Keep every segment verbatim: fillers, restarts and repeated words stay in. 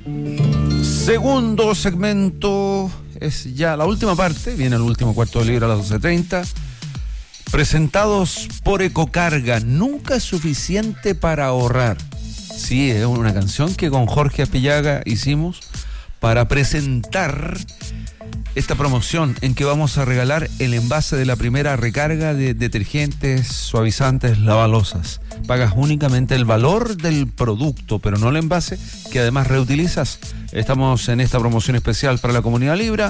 Segundo segmento, es ya la última parte, viene el último cuarto de libra a las doce treinta. Presentados por Ecocarga, nunca es suficiente para ahorrar. Sí, es una canción que con Jorge Aspillaga hicimos para presentar esta promoción en que vamos a regalar el envase de la primera recarga de detergentes, suavizantes, lavalosas. Pagas únicamente el valor del producto, pero no el envase, que además reutilizas. Estamos en esta promoción especial para la Comunidad Libra.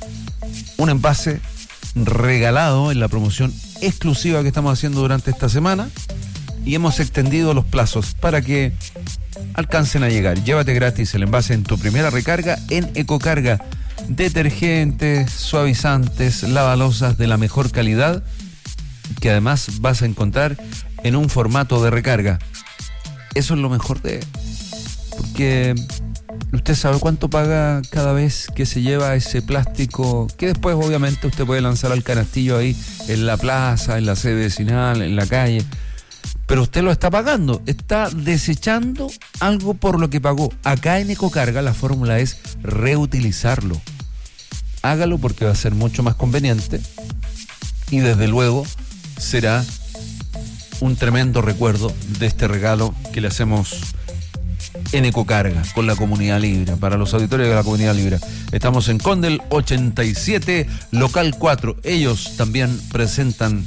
Un envase regalado en la promoción exclusiva que estamos haciendo durante esta semana. Y hemos extendido los plazos para que alcancen a llegar. Llévate gratis el envase en tu primera recarga en Ecocarga. Detergentes, suavizantes, lavalosas de la mejor calidad, que además vas a encontrar en un formato de recarga. Eso es lo mejor de... Porque usted sabe cuánto paga cada vez que se lleva ese plástico, que después obviamente usted puede lanzar al canastillo ahí en la plaza, en la sede vecinal, en la calle. Pero usted lo está pagando, está desechando algo por lo que pagó. Acá en Ecocarga la fórmula es reutilizarlo. Hágalo porque va a ser mucho más conveniente y desde luego será un tremendo recuerdo de este regalo que le hacemos en Ecocarga con la Comunidad Libra, para los auditorios de la Comunidad Libra. Estamos en Condel ochenta y siete, local cuatro. Ellos también presentan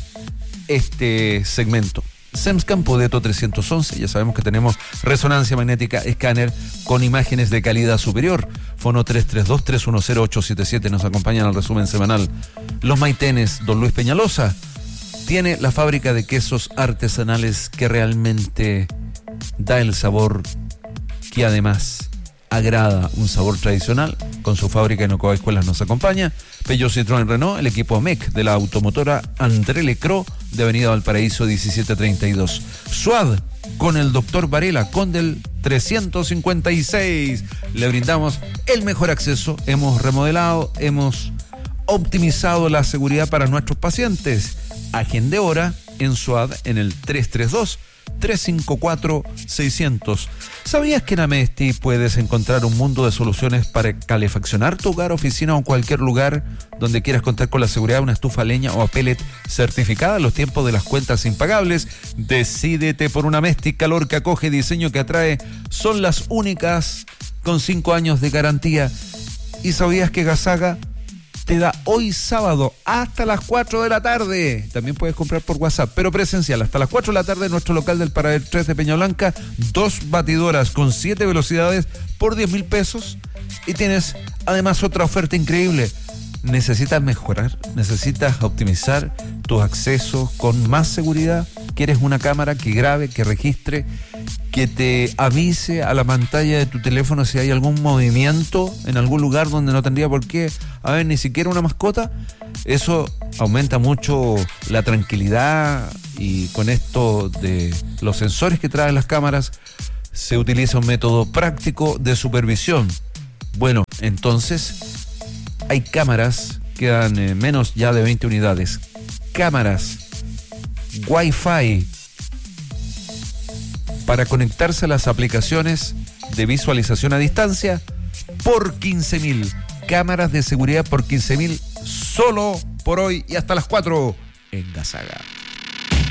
este segmento. SEMSCAN Podeto trescientos once, ya sabemos que tenemos resonancia magnética, escáner con imágenes de calidad superior. Fono tres tres dos, tres uno cero, ocho siete siete, nos acompañan al resumen semanal. Los Maitenes, don Luis Peñalosa, tiene la fábrica de quesos artesanales que realmente da el sabor que además agrada, un sabor tradicional. Con su fábrica en Ocoa Escuelas nos acompaña. Peugeot, Citroën, Renault, el equipo M E C de la automotora André Lecro de Avenida Valparaíso diecisiete treinta y dos. SUAD con el doctor Varela, Condel trescientos cincuenta y seis. Le brindamos el mejor acceso. Hemos remodelado, hemos optimizado la seguridad para nuestros pacientes. Agende hora en SUAD en el tres tres dos, tres cinco cuatro, seiscientos. ¿Sabías que en Amesti puedes encontrar un mundo de soluciones para calefaccionar tu hogar, oficina o cualquier lugar donde quieras contar con la seguridad de una estufa a leña o a pellet certificada en los tiempos de las cuentas impagables? Decídete por un Amesti, calor que acoge, diseño que atrae. Son las únicas con cinco años de garantía. ¿Y sabías que Gasaga te da hoy sábado hasta las cuatro de la tarde? También puedes comprar por WhatsApp, pero presencial, hasta las cuatro de la tarde en nuestro local del Paradero tres de Peña Blanca. Dos batidoras con siete velocidades por diez mil pesos. Y tienes además otra oferta increíble. ¿Necesitas mejorar? ¿Necesitas optimizar tus accesos con más seguridad? ¿Quieres una cámara que grabe, que registre, que te avise a la pantalla de tu teléfono si hay algún movimiento en algún lugar donde no tendría por qué haber ni siquiera una mascota? Eso aumenta mucho la tranquilidad, y con esto de los sensores que traen las cámaras se utiliza un método práctico de supervisión. Bueno, entonces hay cámaras, quedan eh, menos ya de veinte unidades, cámaras Wi-Fi para conectarse a las aplicaciones de visualización a distancia por quince mil. Cámaras de seguridad por quince mil solo por hoy y hasta las cuatro en Gasaga.